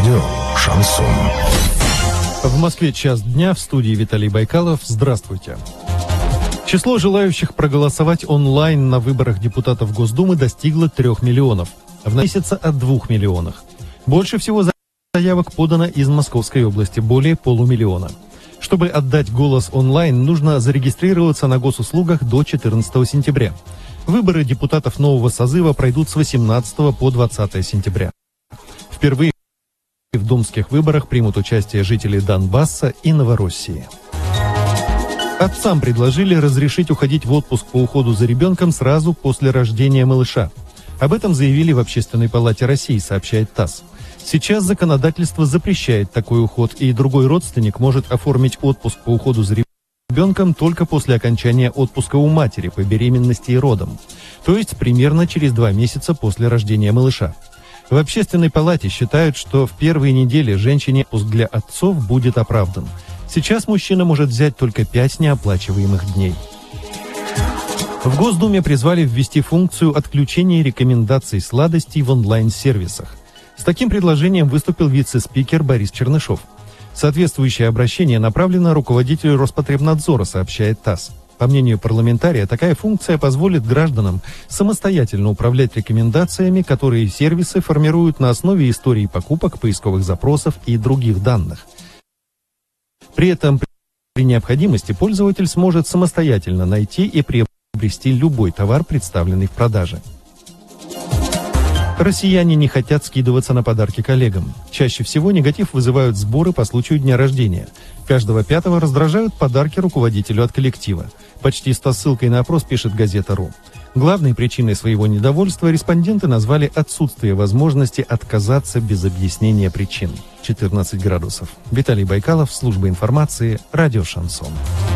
Радио «Шансон». В Москве час дня, в студии Виталий Байкалов. Здравствуйте. Число желающих проголосовать онлайн на выборах депутатов Госдумы достигло 3 миллионов. В месяце от 2 миллионов. Больше всего заявок подано из Московской области, более 500 000. Чтобы отдать голос онлайн, нужно зарегистрироваться на госуслугах до 14 сентября. Выборы депутатов нового созыва пройдут с 18 по 20 сентября. Впервые в думских выборах примут участие жители Донбасса и Новороссии. Отцам предложили разрешить уходить в отпуск по уходу за ребенком сразу после рождения малыша. Об этом заявили в Общественной палате России, сообщает ТАСС. Сейчас законодательство запрещает такой уход, и другой родственник может оформить отпуск по уходу за ребенком только после окончания отпуска у матери по беременности и родам, то есть примерно через 2 месяца после рождения малыша. В Общественной палате считают, что в первые недели женщине отпуск для отцов будет оправдан. Сейчас мужчина может взять только 5 неоплачиваемых дней. В Госдуме призвали ввести функцию отключения рекомендаций сладостей в онлайн-сервисах. С таким предложением выступил вице-спикер Борис Чернышов. Соответствующее обращение направлено руководителю Роспотребнадзора, сообщает ТАСС. По мнению парламентария, такая функция позволит гражданам самостоятельно управлять рекомендациями, которые сервисы формируют на основе истории покупок, поисковых запросов и других данных. При этом при необходимости пользователь сможет самостоятельно найти и приобрести любой товар, представленный в продаже. Россияне не хотят скидываться на подарки коллегам. Чаще всего негатив вызывают сборы по случаю дня рождения. Каждого 5-го раздражают подарки руководителю от коллектива. Почти с ссылкой на опрос пишет газета.ру. Главной причиной своего недовольства респонденты назвали отсутствие возможности отказаться без объяснения причин. 14 градусов. Виталий Байкалов, служба информации, радио «Шансон».